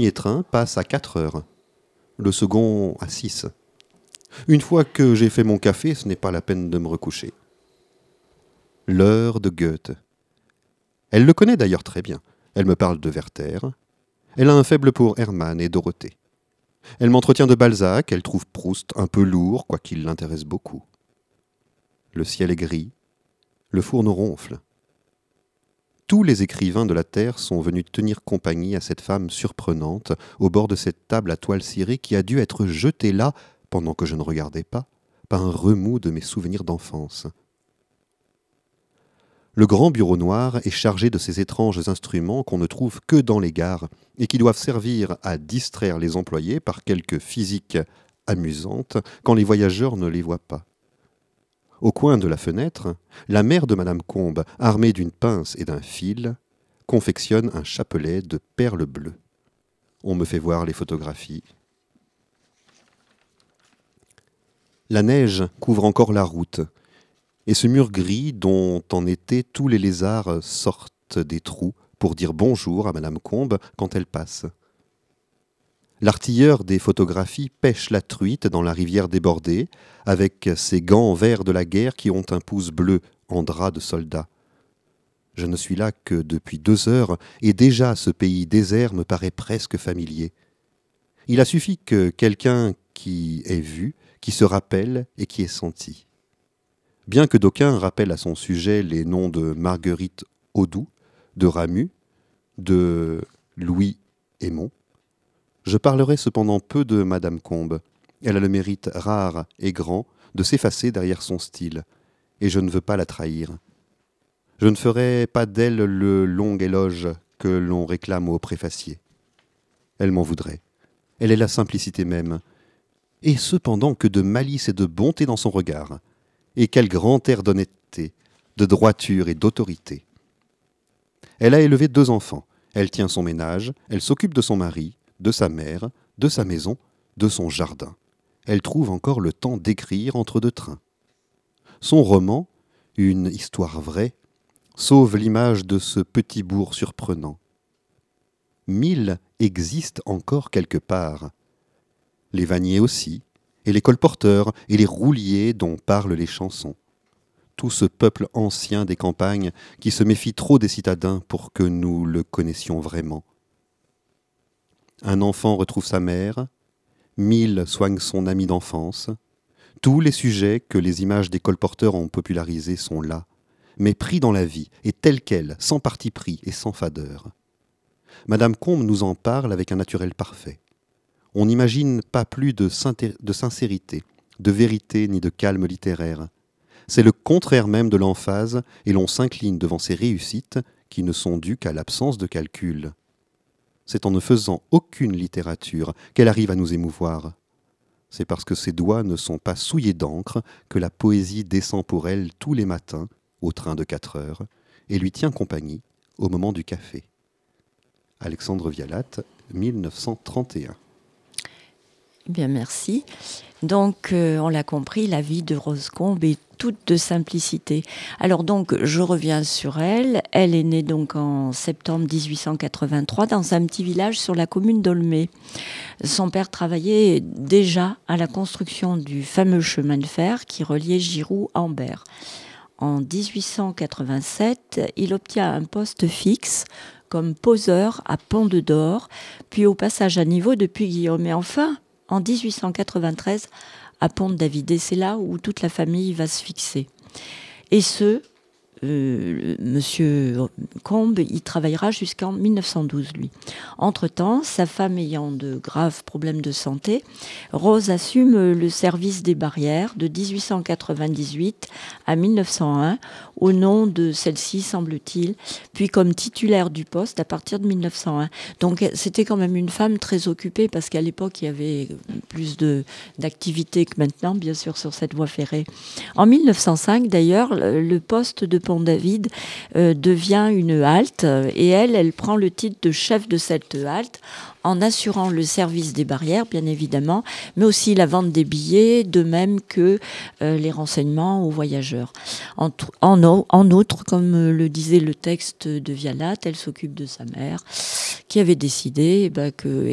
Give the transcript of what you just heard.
premier train passe à 4 heures, le second à 6. Une fois que j'ai fait mon café, ce n'est pas la peine de me recoucher. L'heure de Goethe. Elle le connaît d'ailleurs très bien. Elle me parle de Werther. Elle a un faible pour Hermann et Dorothée. Elle m'entretient de Balzac, elle trouve Proust un peu lourd, quoiqu'il l'intéresse beaucoup. Le ciel est gris, le fourneau ronfle. Tous les écrivains de la Terre sont venus tenir compagnie à cette femme surprenante au bord de cette table à toile cirée qui a dû être jetée là, pendant que je ne regardais pas, par un remous de mes souvenirs d'enfance. Le grand bureau noir est chargé de ces étranges instruments qu'on ne trouve que dans les gares et qui doivent servir à distraire les employés par quelques physiques amusantes quand les voyageurs ne les voient pas. Au coin de la fenêtre, la mère de Madame Combes, armée d'une pince et d'un fil, confectionne un chapelet de perles bleues. On me fait voir les photographies. La neige couvre encore la route, et ce mur gris dont en été tous les lézards sortent des trous pour dire bonjour à Madame Combes quand elle passe. L'artilleur des photographies pêche la truite dans la rivière débordée, avec ses gants verts de la guerre qui ont un pouce bleu en drap de soldat. Je ne suis là que depuis 2 heures, et déjà ce pays désert me paraît presque familier. Il a suffi que quelqu'un qui ait vu, qui se rappelle et qui ait senti. Bien que d'aucuns rappellent à son sujet les noms de Marguerite Audoux, de Ramus, de Louis Aymon, je parlerai cependant peu de Madame Combes. Elle a le mérite rare et grand de s'effacer derrière son style, et je ne veux pas la trahir. Je ne ferai pas d'elle le long éloge que l'on réclame au préfacier. Elle m'en voudrait. Elle est la simplicité même. Et cependant que de malice et de bonté dans son regard. Et quel grand air d'honnêteté, de droiture et d'autorité. Elle a élevé 2 enfants. Elle tient son ménage, elle s'occupe de son mari, de sa mère, de sa maison, de son jardin. Elle trouve encore le temps d'écrire entre 2 trains. Son roman, une histoire vraie, sauve l'image de ce petit bourg surprenant. 1000 existent encore quelque part. Les vanniers aussi, et les colporteurs, et les rouliers dont parlent les chansons. Tout ce peuple ancien des campagnes qui se méfie trop des citadins pour que nous le connaissions vraiment. Un enfant retrouve sa mère, 1000 soignent son ami d'enfance. Tous les sujets que les images des colporteurs ont popularisés sont là, mais pris dans la vie, et tels quels, sans parti pris et sans fadeur. Madame Combes nous en parle avec un naturel parfait. On n'imagine pas plus de sincérité, de vérité ni de calme littéraire. C'est le contraire même de l'emphase, et l'on s'incline devant ces réussites qui ne sont dues qu'à l'absence de calcul. C'est en ne faisant aucune littérature qu'elle arrive à nous émouvoir. C'est parce que ses doigts ne sont pas souillés d'encre que la poésie descend pour elle tous les matins, au train de 4 heures, et lui tient compagnie au moment du café. Alexandre Vialat, 1931. Bien, merci. Donc, on l'a compris, la vie de Rose Combes est toute de simplicité. Alors donc, je reviens sur elle. Elle est née donc en septembre 1883 dans un petit village sur la commune d'Aulnay. Son père travaillait déjà à la construction du fameux chemin de fer qui reliait Giroux à Ambert. En 1887, il obtient un poste fixe comme poseur à Pont-de-Dor, puis au passage à niveau de Puy-Guillaume. Et enfin, en 1893, à Pont-de-David. Et c'est là où toute la famille va se fixer. Et Monsieur Combes, il travaillera jusqu'en 1912, lui. Entre-temps, sa femme ayant de graves problèmes de santé, Rose assume le service des barrières de 1898 à 1901, au nom de celle-ci, semble-t-il, puis comme titulaire du poste à partir de 1901. Donc c'était quand même une femme très occupée, parce qu'à l'époque, il y avait plus d'activités que maintenant, bien sûr, sur cette voie ferrée. En 1905, d'ailleurs, le poste de Pont-David devient une halte, et elle prend le titre de chef de cette halte en assurant le service des barrières, bien évidemment, mais aussi la vente des billets, de même que les renseignements aux voyageurs. En outre, comme le disait le texte de Vialat, elle s'occupe de sa mère, qui avait décidé que